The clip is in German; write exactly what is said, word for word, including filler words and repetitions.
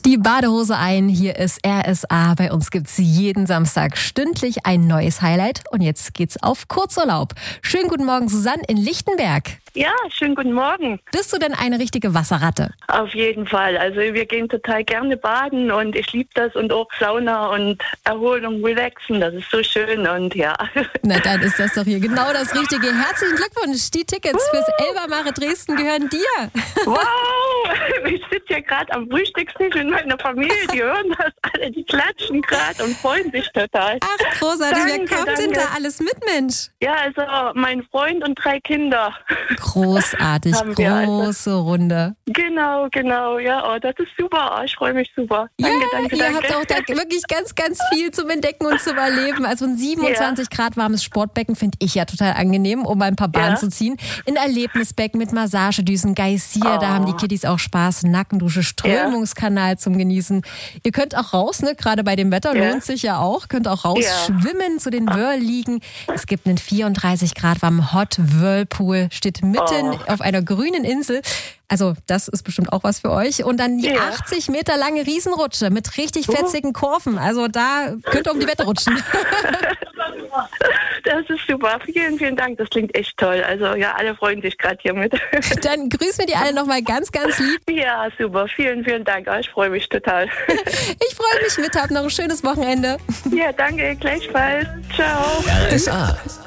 Die Badehose ein, hier ist R S A. Bei uns gibt's jeden Samstag stündlich ein neues Highlight. Und jetzt geht's auf Kurzurlaub. Schönen guten Morgen, Susanne in Lichtenberg. Ja, schönen guten Morgen. Bist du denn eine richtige Wasserratte? Auf jeden Fall. Also wir gehen total gerne baden und ich liebe das und auch Sauna und Erholung, Relaxen. Das ist so schön und ja. Na, dann ist das doch hier genau das Richtige. Herzlichen Glückwunsch. Die Tickets uh. fürs Elbermare Dresden gehören dir. Wow! Ich sitze hier gerade am Frühstückstisch mit meiner Familie. Die hören das alle, die klatschen gerade und freuen sich total. Ach, großartig. Danke, Wer kommt danke. denn da alles mit, Mensch? Ja, also mein Freund und drei Kinder. Großartig, große also. Runde. Genau, genau. Ja, oh, das ist super. Oh, ich freue mich super. Danke, ja, danke, ihr danke. habt auch da wirklich ganz, ganz viel zum Entdecken und zum Erleben. Also ein siebenundzwanzig ja. Grad warmes Sportbecken finde ich ja total angenehm, um ein paar Bahnen ja. zu ziehen. Ein Erlebnisbecken mit Massagedüsen, Geysir, oh. da haben die Kiddies auch Spaß. Nackendusche, Strömungskanal ja. zum Genießen. Ihr könnt auch raus, ne? Gerade bei dem Wetter ja. lohnt sich ja auch. Könnt auch raus ja. schwimmen, zu den Whirl-Liegen. Es gibt einen vierunddreißig Grad warmen Hot Whirlpool, steht mitten oh. auf einer grünen Insel. Also das ist bestimmt auch was für euch. Und dann die ja. achtzig Meter lange Riesenrutsche mit richtig fetzigen Kurven. Also da könnt ihr um die Wette rutschen. Das ist super. Vielen, vielen Dank. Das klingt echt toll. Also ja, alle freuen sich gerade hier mit. Dann grüßen wir die alle nochmal ganz, ganz lieb. Ja, super. Vielen, vielen Dank. Ich freue mich total. Ich freue mich mit. Habt noch ein schönes Wochenende. Ja, danke. Gleichfalls. Ciao. R S A.